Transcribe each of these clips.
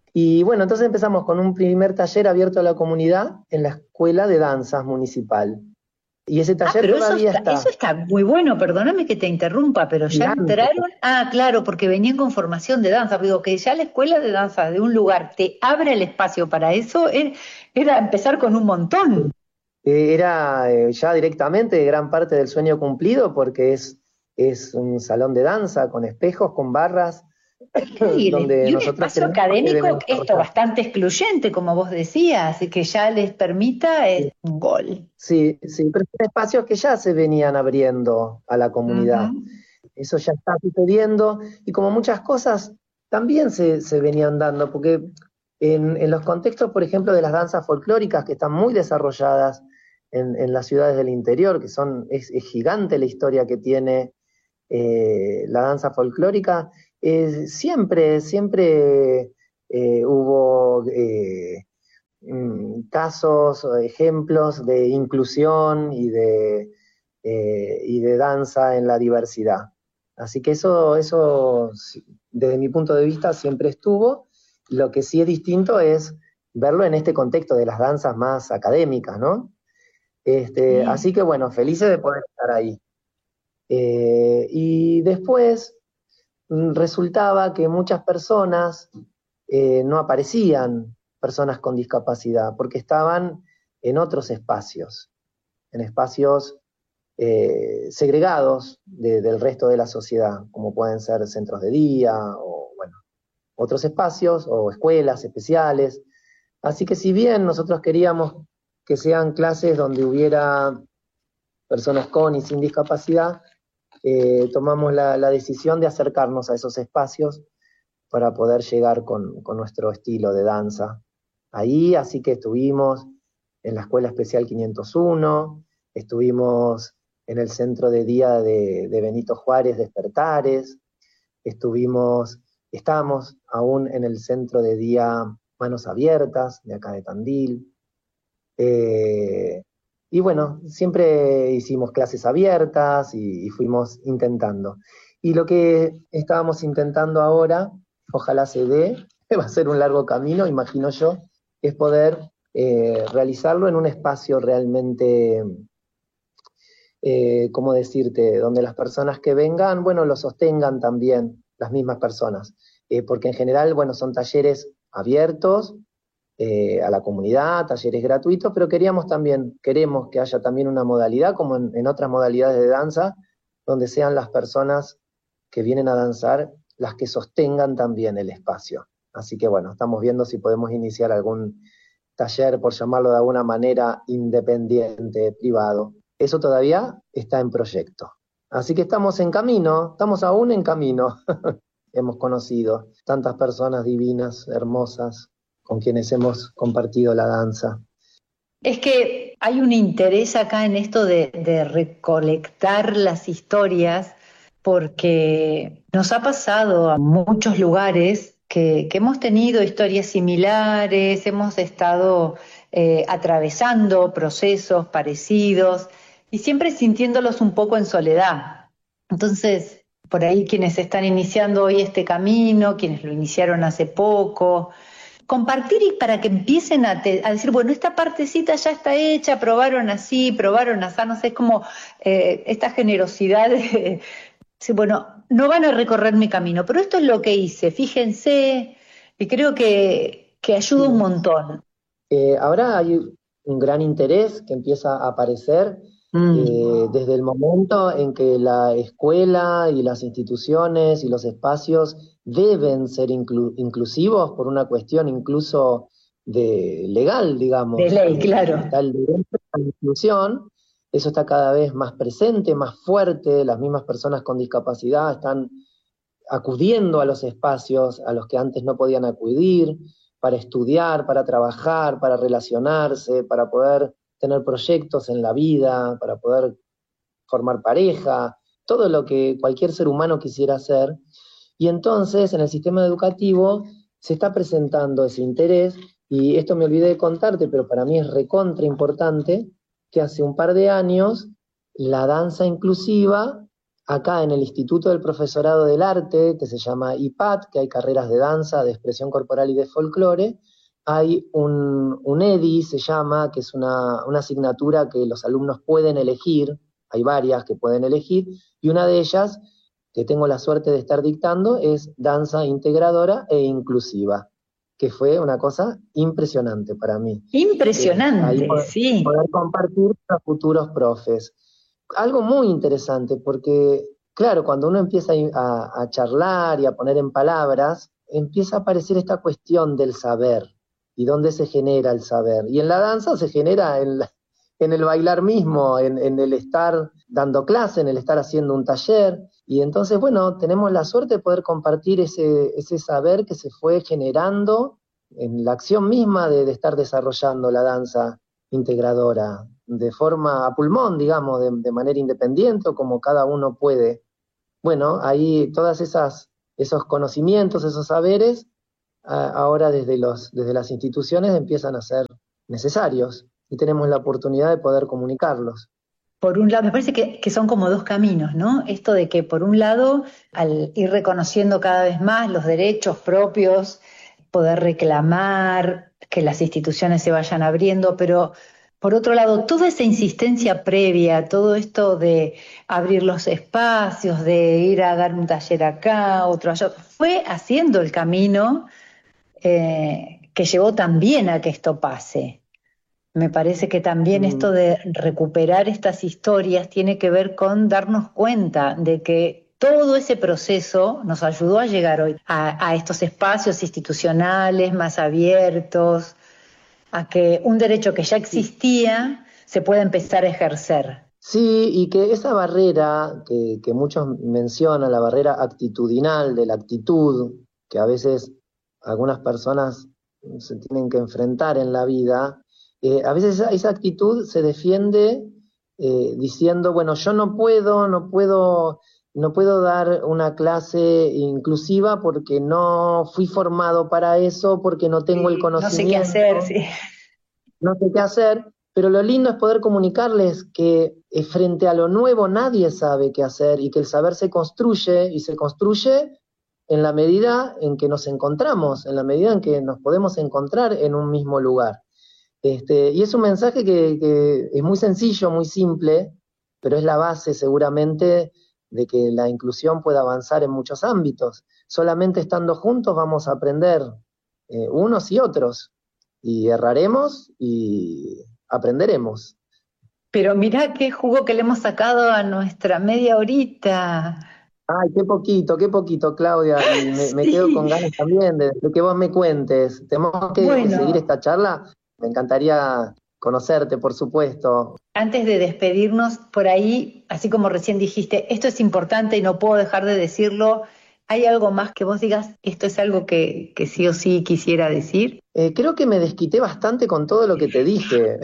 Y bueno, entonces empezamos con un primer taller abierto a la comunidad en la Escuela de Danzas Municipal. Y ese Ah, taller pero todavía eso está está muy bueno, perdóname que te interrumpa, pero ya gigante. entraron, ah, claro, porque venían con formación de danza, digo que ya la escuela de danza de un lugar te abre el espacio para eso, era empezar con un montón. Era ya directamente gran parte del sueño cumplido porque es un salón de danza con espejos, con barras, donde Y un nosotros espacio creemos que académico, deben esto desarrollar. bastante excluyente, como vos decías, y que ya les permita es un gol. Sí, sí, pero son espacios que ya se venían abriendo a la comunidad. Ujú. Eso ya está sucediendo y como muchas cosas también se venían dando, porque en los contextos, por ejemplo, de las danzas folclóricas que están muy desarrolladas en las ciudades del interior, es gigante la historia que tiene la danza folclórica, siempre hubo casos o ejemplos de inclusión y de danza en la diversidad. Así que eso, desde mi punto de vista, siempre estuvo. Lo que sí es distinto es verlo en este contexto de las danzas más académicas, ¿no? Así Sí. que bueno, felices de poder estar ahí. Y después resultaba que muchas personas no aparecían, personas con discapacidad, porque estaban en otros espacios, en espacios segregados del resto de la sociedad, como pueden ser centros de día o, bueno, otros espacios o escuelas especiales. Así que si bien nosotros queríamos que sean clases donde hubiera personas con y sin discapacidad, tomamos la decisión de acercarnos a esos espacios para poder llegar con nuestro estilo de danza ahí, así que estuvimos en la Escuela Especial 501, estuvimos en el Centro de Día de Benito Juárez Despertares, estamos aún en el Centro de Día Manos Abiertas, de acá de Tandil, eh, y bueno, siempre hicimos clases abiertas y fuimos intentando. Y lo que estábamos intentando ahora, ojalá se dé, va a ser un largo camino, imagino yo, es poder realizarlo en un espacio realmente, ¿cómo decirte?, donde las personas que vengan, bueno, lo sostengan también las mismas personas. Porque en general, bueno, son talleres abiertos, a la comunidad, talleres gratuitos, pero queremos que haya también una modalidad, como en otras modalidades de danza, donde sean las personas que vienen a danzar las que sostengan también el espacio. Así que bueno, estamos viendo si podemos iniciar algún taller, por llamarlo de alguna manera, independiente, privado. Eso todavía está en proyecto. Así que estamos en camino, estamos aún en camino. Hemos conocido tantas personas divinas, hermosas, con quienes hemos compartido la danza. Es que hay un interés acá en esto de recolectar las historias, porque nos ha pasado a muchos lugares que hemos tenido historias similares, hemos estado atravesando procesos parecidos y siempre sintiéndolos un poco en soledad. Entonces, por ahí quienes están iniciando hoy este camino, quienes lo iniciaron hace poco, compartir y para que empiecen a decir, bueno, esta partecita ya está hecha, probaron así, probaron así, no sé, es como esta generosidad de decir, bueno, no van a recorrer mi camino, pero esto es lo que hice, fíjense, y creo que ayuda un Sí. montón. Ahora hay un gran interés que empieza a aparecer desde el momento en que la escuela y las instituciones y los espacios deben ser inclusivos por una cuestión incluso legal, De digamos. ley, claro. Está el derecho a la inclusión, eso está cada vez más presente, más fuerte, las mismas personas con discapacidad están acudiendo a los espacios a los que antes no podían acudir, para estudiar, para trabajar, para relacionarse, para poder tener proyectos en la vida, para poder formar pareja, todo lo que cualquier ser humano quisiera hacer. Y entonces en el sistema educativo se está presentando ese interés, y esto me olvidé de contarte, pero para mí es recontra importante, que hace un par de años la danza inclusiva acá en el Instituto del Profesorado del Arte, que se llama IPAT, que hay carreras de danza, de expresión corporal y de folclore, hay un EDI, se llama, que es una asignatura que los alumnos pueden elegir, hay varias que pueden elegir, y una de ellas, que tengo la suerte de estar dictando, es danza integradora e inclusiva, que fue una cosa impresionante para mí. Ahí Impresionante, sí. poder compartir con futuros profes. Algo muy interesante, porque, claro, cuando uno empieza a charlar y a poner en palabras, empieza a aparecer esta cuestión del saber y dónde se genera el saber. Y en la danza se genera en el bailar mismo, en el estar dando clase, en el estar haciendo un taller. Y entonces, bueno, tenemos la suerte de poder compartir ese saber que se fue generando en la acción misma de estar desarrollando la danza integradora, de forma a pulmón, digamos, de manera independiente o como cada uno puede. Bueno, ahí todas esos conocimientos, esos saberes, ahora desde las instituciones empiezan a ser necesarios y tenemos la oportunidad de poder comunicarlos. Por un lado, me parece que son como dos caminos, ¿no? Esto de que por un lado, al ir reconociendo cada vez más los derechos propios, poder reclamar, que las instituciones se vayan abriendo, pero por otro lado, toda esa insistencia previa, todo esto de abrir los espacios, de ir a dar un taller acá, otro allá, fue haciendo el camino que llevó también a que esto pase. Me parece que también esto de recuperar estas historias tiene que ver con darnos cuenta de que todo ese proceso nos ayudó a llegar hoy a estos espacios institucionales más abiertos, a que un derecho que ya existía se pueda empezar a ejercer. Sí, y que esa barrera que muchos mencionan, la barrera actitudinal de la actitud, que a veces algunas personas se tienen que enfrentar en la vida, a veces esa actitud se defiende diciendo, bueno, yo no puedo dar una clase inclusiva porque no fui formado para eso, porque no tengo el No sé qué conocimiento, hacer, sí. no sé qué hacer, pero lo lindo es poder comunicarles que frente a lo nuevo nadie sabe qué hacer y que el saber se construye y se construye en la medida en que nos encontramos, en la medida en que nos podemos encontrar en un mismo lugar. Y es un mensaje que es muy sencillo, muy simple, pero es la base seguramente de que la inclusión pueda avanzar en muchos ámbitos. Solamente estando juntos vamos a aprender unos y otros, y erraremos y aprenderemos. Pero mirá qué jugo que le hemos sacado a nuestra media horita. Ay, qué poquito, Claudia, y me quedo con Sí, ganas también de que vos me cuentes. Tenemos que seguir bueno, esta charla. Me encantaría conocerte, por supuesto. antes de despedirnos, por ahí, así como recién dijiste, esto es importante y no puedo dejar de decirlo, ¿hay algo más que vos digas, esto es algo que sí o sí quisiera decir? Creo que me desquité bastante con todo lo que te dije.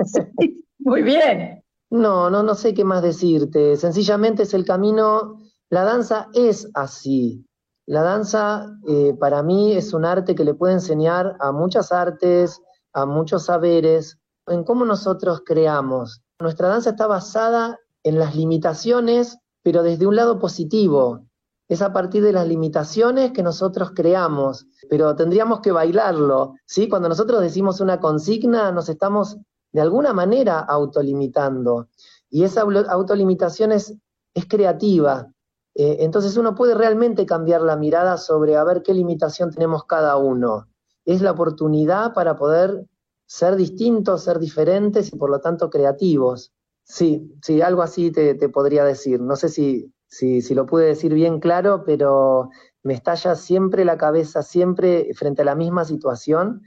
Sí, muy bien. No sé qué más decirte. Sencillamente es el camino. La danza es así. La danza para mí es un arte que le puede enseñar a muchas artes, a muchos saberes, en cómo nosotros creamos. Nuestra danza está basada en las limitaciones, pero desde un lado positivo. Es a partir de las limitaciones que nosotros creamos, pero tendríamos que bailarlo, ¿sí? Cuando nosotros decimos una consigna, nos estamos de alguna manera autolimitando. Y esa autolimitación es creativa. Entonces uno puede realmente cambiar la mirada sobre a ver qué limitación tenemos cada uno. Es la oportunidad para poder ser distintos, ser diferentes y por lo tanto creativos. Sí, algo así te podría decir. No sé si lo pude decir bien claro, pero me estalla siempre la cabeza, siempre frente a la misma situación,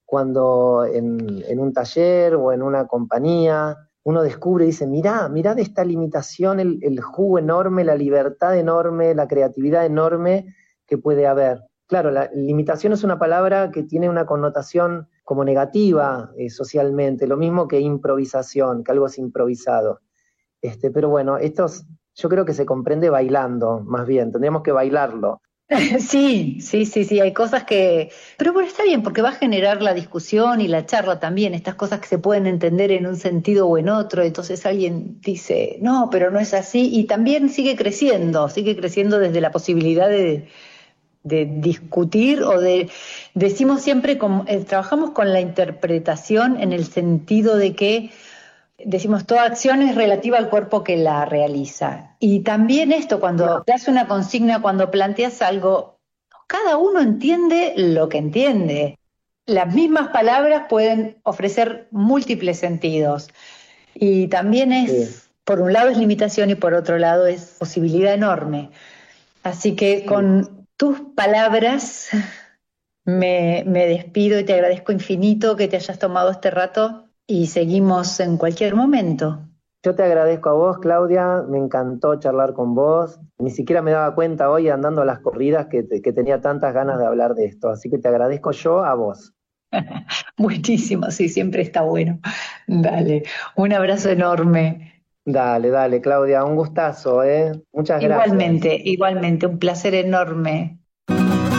cuando en un taller o en una compañía uno descubre y dice, mirá de esta limitación, el jugo enorme, la libertad enorme, la creatividad enorme que puede haber. Claro, la limitación es una palabra que tiene una connotación como negativa socialmente, lo mismo que improvisación, que algo es improvisado. Pero bueno, yo creo que se comprende bailando, más bien, tendríamos que bailarlo. Sí, sí, sí, sí, hay cosas que... Pero bueno, está bien, porque va a generar la discusión y la charla también, estas cosas que se pueden entender en un sentido o en otro, entonces alguien dice, no, pero no es así, y también sigue creciendo desde la posibilidad de discutir o de... Decimos siempre, trabajamos con la interpretación en el sentido de que decimos, toda acción es relativa al cuerpo que la realiza. Y también esto, cuando das una consigna, cuando planteas algo, cada uno entiende lo que entiende. Las mismas palabras pueden ofrecer múltiples sentidos. Y también Sí, es, por un lado es limitación y por otro lado es posibilidad enorme. Así que sí. con tus palabras me despido y te agradezco infinito que te hayas tomado este rato y seguimos en cualquier momento. Yo te agradezco a vos, Claudia, me encantó charlar con vos. Ni siquiera me daba cuenta hoy andando a las corridas que tenía tantas ganas de hablar de esto, así que te agradezco yo a vos. Buenísimo, sí, siempre está bueno. Dale, un abrazo enorme. Dale, dale, Claudia, un gustazo, ¿eh? Muchas gracias. Igualmente, igualmente, un placer enorme.